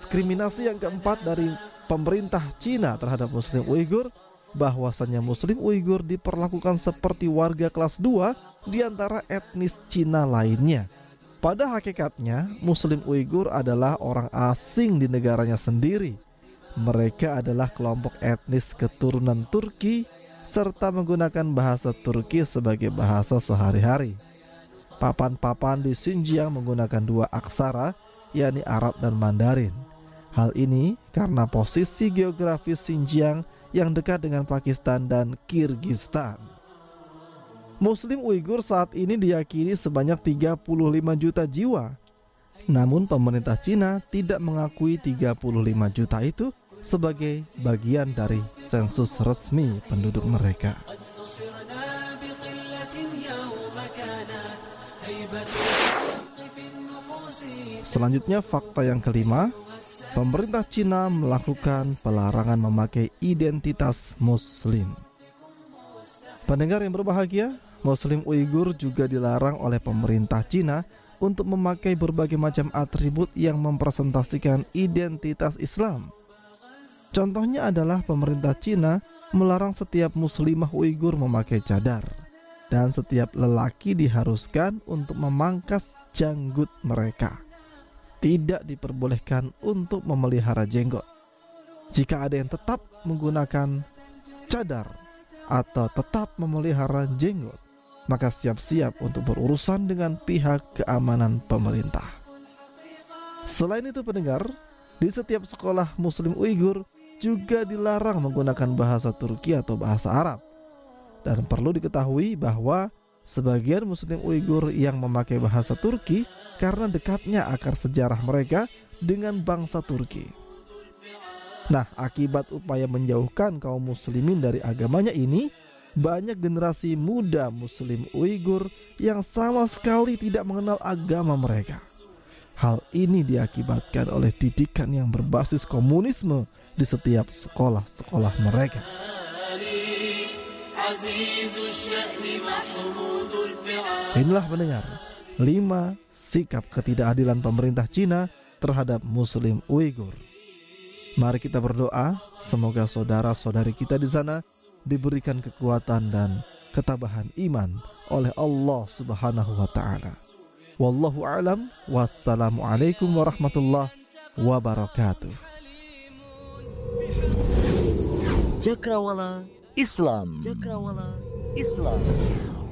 Diskriminasi yang keempat dari pemerintah Cina terhadap Muslim Uighur, bahwasannya Muslim Uighur diperlakukan seperti warga kelas 2 di antara etnis Cina lainnya. Pada hakikatnya, Muslim Uighur adalah orang asing di negaranya sendiri. Mereka adalah kelompok etnis keturunan Turki serta menggunakan bahasa Turki sebagai bahasa sehari-hari. Papan-papan di Xinjiang menggunakan 2 aksara, yakni Arab dan Mandarin. Hal ini karena posisi geografis Xinjiang yang dekat dengan Pakistan dan Kirgistan. Muslim Uighur saat ini diyakini sebanyak 35 juta jiwa. Namun pemerintah Cina tidak mengakui 35 juta itu sebagai bagian dari sensus resmi penduduk mereka. Selanjutnya, fakta yang kelima, pemerintah Cina melakukan pelarangan memakai identitas Muslim. Pendengar yang berbahagia, Muslim Uighur juga dilarang oleh pemerintah Cina untuk memakai berbagai macam atribut yang mempresentasikan identitas Islam. Contohnya adalah pemerintah Cina melarang setiap muslimah Uighur memakai cadar, dan setiap lelaki diharuskan untuk memangkas janggut mereka. Tidak diperbolehkan untuk memelihara jenggot. Jika ada yang tetap menggunakan cadar atau tetap memelihara jenggot, maka siap-siap untuk berurusan dengan pihak keamanan pemerintah. Selain itu pendengar, di setiap sekolah Muslim Uighur juga dilarang menggunakan bahasa Turki atau bahasa Arab. Dan perlu diketahui bahwa sebagian Muslim Uighur yang memakai bahasa Turki karena dekatnya akar sejarah mereka dengan bangsa Turki. Nah, akibat upaya menjauhkan kaum muslimin dari agamanya ini, banyak generasi muda Muslim Uighur yang sama sekali tidak mengenal agama mereka. Hal ini diakibatkan oleh didikan yang berbasis komunisme di setiap sekolah-sekolah mereka. Inilah pendengar 5 sikap ketidakadilan pemerintah Cina terhadap Muslim Uighur. Mari kita berdoa, semoga saudara-saudari kita di sana diberikan kekuatan dan ketabahan iman oleh Allah Subhanahu wa ta'ala. Wallahu a'lam. Wassalamualaikum warahmatullahi wabarakatuh. Cakrawala Islam. Cakrawala Islam.